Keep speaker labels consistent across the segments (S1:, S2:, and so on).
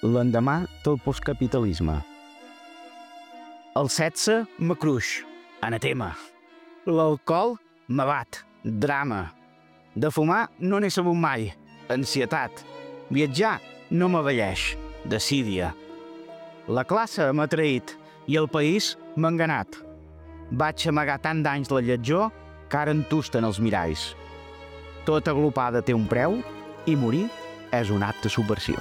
S1: l'endemà del postcapitalisme. El sexe m'acruix, anatema. L'alcohol m'abat, drama. De fumar no n'he sabut mai, ansietat. Viatjar no m'avelleix, desídia. La classe m'ha traït i el país m'ha enganat. Vaig amagar tant d'anys la lletjor que ara entusten els miralls. Tota aglopada té un preu i morir és un acte de subversió.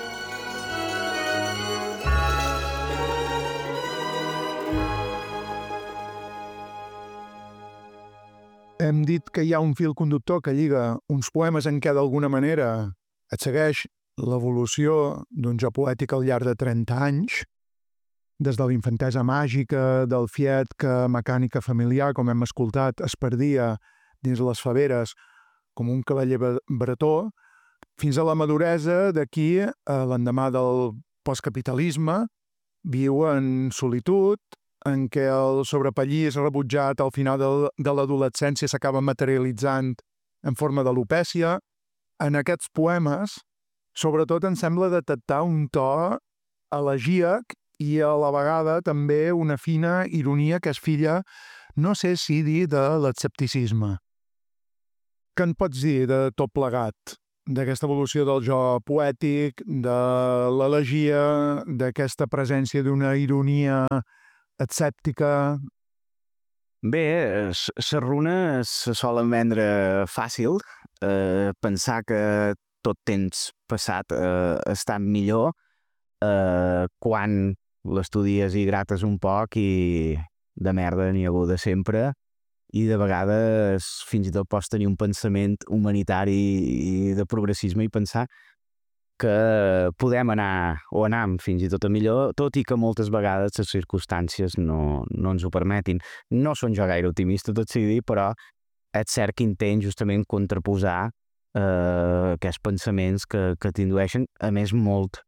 S2: Hem dit que hi ha un fil conductor que lliga uns poemes en què d'alguna manera et segueix l'evolució d'un jo poètic al llarg de 30 anys, des de l'infantesa màgica, del fiet que mecànica familiar, com hem escoltat, es perdia dins les faveres com un cavaller bretó, fins a la maduresa d'aquí, l'endemà del postcapitalisme, viu en solitud, en què el sobrepallís rebutjat al final de l'adolescència s'acaba materialitzant en forma d'alopècia. En aquests poemes, sobretot em sembla detectar un to elegíac i a la vegada també una fina ironia que és filla, no sé si dir de l'escepticisme. Què en pots dir de tot plegat? D'aquesta evolució del jo poètic, de l'elegia, d'aquesta presència d'una ironia escèptica?
S1: Bé, les runes se solen vendre fàcil, pensar que tot temps passat està millor quan l'estudies i grates un poc i de merda n'hi ha hagut de sempre i de vegades fins i tot pots tenir un pensament humanitari i de progressisme i pensar que podem anar o anam fins i tot a millor, tot i que moltes vegades les circumstàncies no ens ho permetin. No són jo gaire optimista, tot sigui dit, però és cert que intent justament contraposar aquests pensaments que t'indueixen, a més molt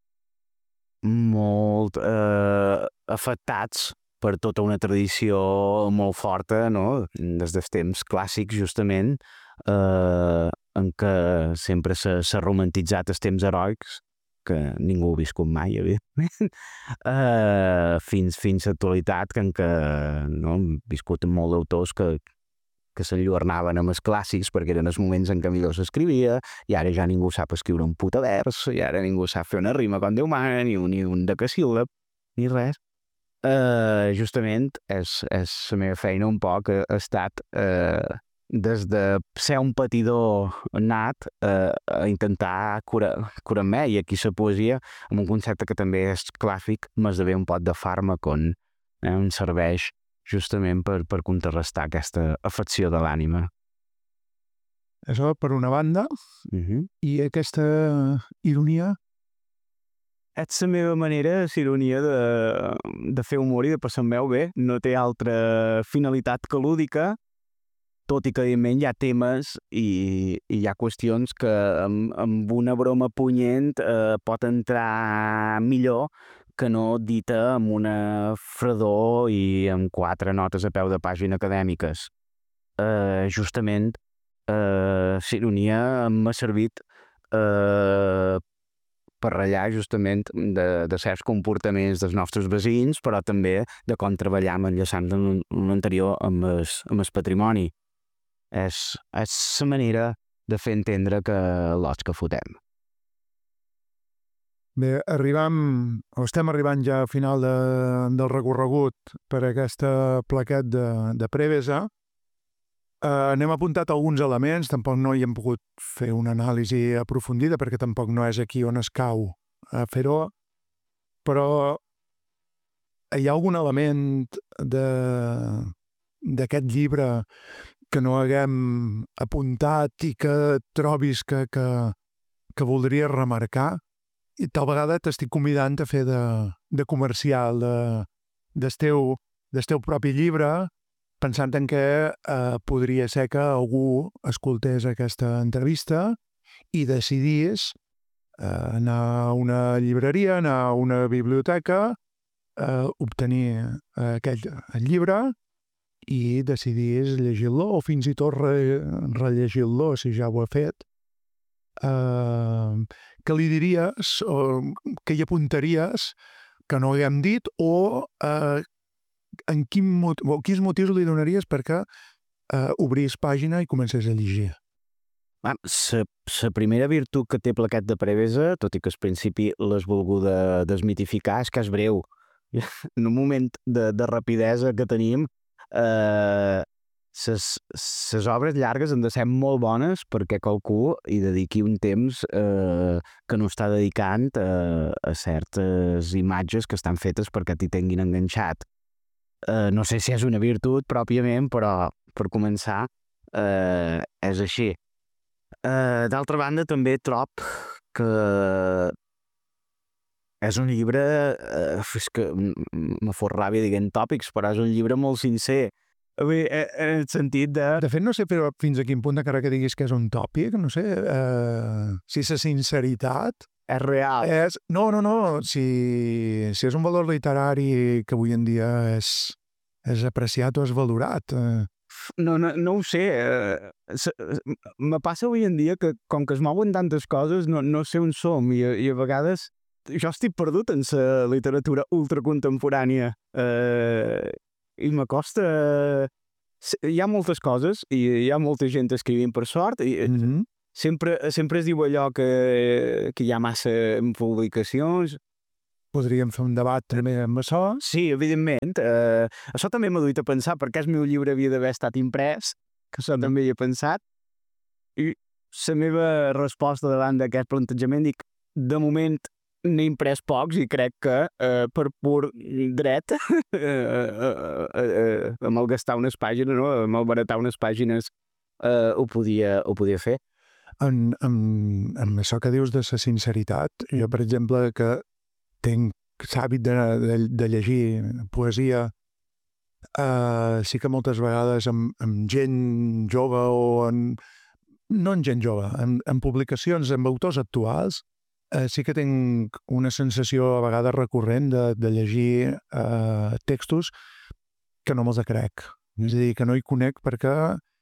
S1: afectats per tota una tradició molt forta, no? Des dels temps clàssics, justament, en què sempre s'ha romantitzat els temps heroics, que ningú ha viscut mai, evidentment, fins a l'actualitat, en què hem viscut molt d'autors que s'enlluernaven amb els clàssics perquè eren els moments en què millor s'escrivia, i ara ja ningú sap escriure un puta vers, i ara ningú sap fer una rima com Déu mana, ni un decasíl·lab, ni res. Justament és la meva feina un poc ha estat des de ser un patidor nat a intentar curar-me, i aquí la poesia, amb un concepte que també és clàssic, m'esdevé un pot de fàrmac on em serveix justament per contrarrestar aquesta afecció de l'ànima.
S2: Això per una banda, i aquesta ironia?
S1: És la meva manera, l'ironia de fer humor i de passar el meu bé. No té altra finalitat que lúdica, tot i que, evidentment, hi ha temes i hi ha qüestions que amb una broma punyent pot entrar millor que no dita amb una fredor i amb 4 notes a peu de pàgina acadèmiques. Justament, l'ironia m'ha servit per ratllar justament de certs comportaments dels nostres veïns, però també de com treballàvem enllaçant l'anterior amb el patrimoni. És la manera de fer entendre que l'os que fotem.
S2: Bé, estem arribant ja al final del recorregut per aquesta plaquet de Prevesa. N'hem apuntat alguns elements, tampoc no hi hem pogut fer una anàlisi aprofundida perquè tampoc no és aquí on escau fer-ho, però hi ha algun element d'aquest llibre que no haguem apuntat i que trobis que voldries remarcar? I tal vegada t'estic convidant a fer de comercial del teu propi llibre, pensant en què podria ser que algú escoltés aquesta entrevista i decidís anar a una llibreria, anar a una biblioteca, obtenir el llibre i decidís llegir-lo o fins i tot rellegir-lo si ja ho ha fet. què li diries o què hi apuntaries que no haguem dit o quins motius li donaries perquè obrís pàgina i comencés a llegir?
S1: La primera virtut que té Plaquet de Prevesa, tot i que al principi l'has volguda desmitificar, és que és breu. En un moment de rapidesa que tenim, les obres llargues han de ser molt bones perquè qualcú hi dediqui un temps que no està dedicant a certes imatges que estan fetes perquè t'hi tinguin enganxat. No sé si és una virtut pròpiament, però per començar és així. D'altra banda, també trob que és un llibre, és que me fot ràbia dient tòpics, però és un llibre molt sincer. En el sentit de...
S2: De fet, no sé fins a quin punt, encara que diguis que és un tòpic, no sé, si la sinceritat...
S1: És real.
S2: No, si és un valor literari que avui en dia és apreciat o és valorat...
S1: No ho sé. Me passa avui en dia que, com que es mouen tantes coses, no sé on som i a vegades jo estic perdut en la literatura ultracontemporània i m'acosta... Hi ha moltes coses i hi ha molta gent escrivint per sort i sempre es diu allò que hi ha massa publicacions.
S2: Podríem fer un debat també amb això.
S1: Sí, evidentment. Això també m'ha duit a pensar perquè el meu llibre havia d'haver estat imprès, que això també hi he pensat. I la meva resposta davant d'aquest plantejament dic, de moment n'he imprès pocs i crec que per pur dret a malgastar unes pàgines, no? A malbaratar unes pàgines ho podia fer.
S2: Amb això que dius de la sinceritat, jo, per exemple, que tinc l'hàbit de llegir poesia, sí que moltes vegades amb gent jove o no en gent jove, en publicacions amb autors actuals, sí que tinc una sensació a vegades recurrent de llegir textos que no me'ls crec. És a dir, que no hi conec perquè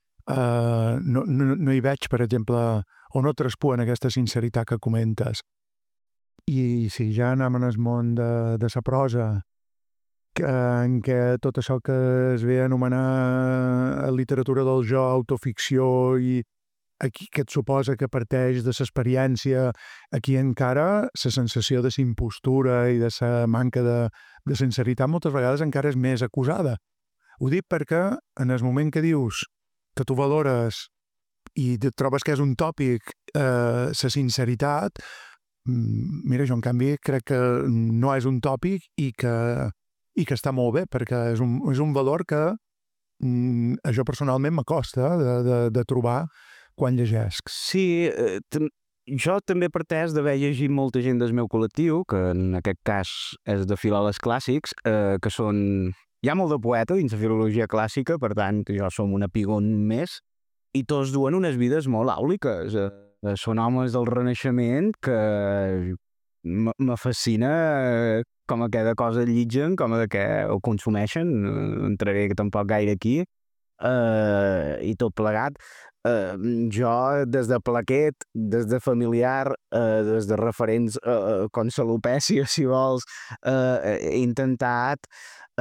S2: no hi veig, per exemple, o no traspuen aquesta sinceritat que comentes. I si ja anem en el món de la prosa, en què tot això que es ve a anomenar literatura del jo, autoficció, i aquí que et suposa que parteix de l'experiència, aquí encara la sensació de la impostura i de la manca de sinceritat moltes vegades encara és més acusada. Ho dic perquè en el moment que dius que tu valores i trobes que és un tòpic la sinceritat, mira, jo en canvi crec que no és un tòpic i que està molt bé, perquè és un valor que a jo personalment m'acosta de trobar quan llegesc.
S1: Sí, jo també parteix d'haver llegit molta gent del meu col·lectiu, que en aquest cas és de filòlegs clàssics, que són... Hi ha molt de poeta dins la filologia clàssica, per tant, jo som un epígon més, i tots duen unes vides molt àuliques. Són homes del Renaixement que me fascina com a cada cosa llitgen, com a que ho consumeixen, no entraré tampoc gaire aquí, i tot plegat. Jo, des de Plaquet, des de familiar, des de referents com Salopècia, si vols, he intentat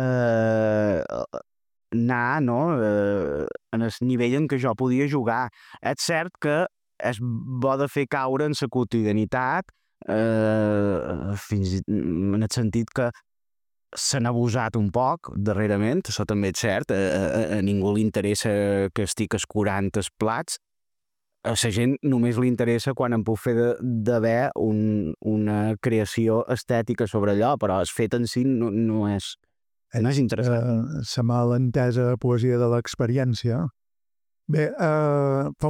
S1: anar, no?, en el nivell en què jo podia jugar. És cert que és bo de fer caure en la quotidianitat, en el sentit que se n'ha abusat un poc darrerament, això també és cert, a ningú li interessa que estic escurant els plats, a la gent només li interessa quan em puc fer d'haver una creació estètica sobre allò, però el fet en si no és interessant.
S2: La mal entesa poesia de l'experiència. Bé, fa un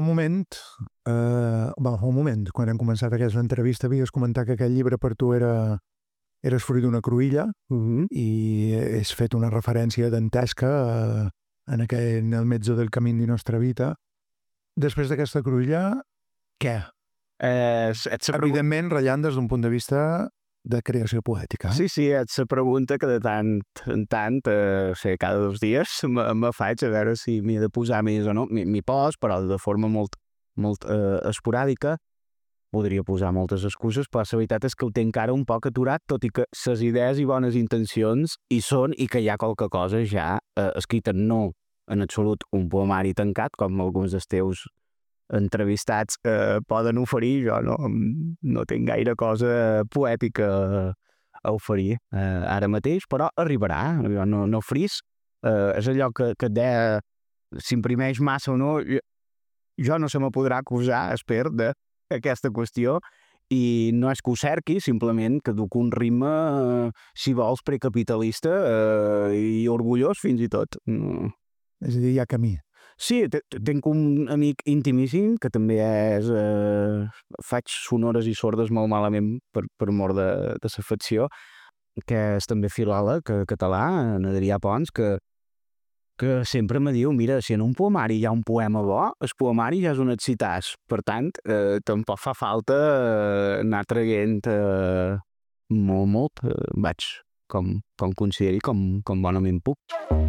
S2: moment, quan hem començat aquesta entrevista, havies comentat que aquest llibre per tu eres fruit d'una cruïlla i has fet una referència dantesca en el mezzo del camí de nostra vida. Després d'aquesta cruïlla, què? Evidentment, ratllant des d'un punt de vista de creació poètica.
S1: Sí, és la pregunta que de tant en tant, cada 2 dies me faig a veure si m'hi he de posar més o no. M'hi pos, però de forma molt, molt esporàdica. podria posar moltes excuses, però la veritat és que ho té encara un poc aturat, tot i que les idees i bones intencions hi són i que hi ha qualque cosa ja escrita, no en absolut un poemari tancat, com alguns dels teus entrevistats poden oferir. Jo no tinc gaire cosa poètica a oferir ara mateix, però arribarà. Jo no fris. És allò que et deia, s'imprimeix massa o no, jo no se me podrà acusar, espero, d'aquesta qüestió, i no és que ho cerqui, simplement que duc un ritme, si vols, precapitalista i orgullós fins i tot.
S2: És a dir, hi ha camí.
S1: Sí, tinc un amic intimíssim que també és... faig sonores i sordes molt malament per mort de l'afecció, que és també filòleg català, en Adrià Pons, que sempre me diu, mira, si en un poemari hi ha un poema bo, el poemari ja és un excitàs. Per tant, tampoc fa falta anar traient molt. Vaig com consideri, com bonament puc.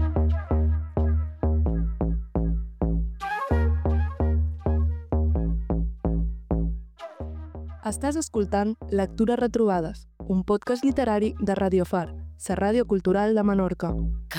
S3: Estàs escoltant Lectures Retrobades, un podcast literari de Radio Far, la ràdio cultural de Menorca.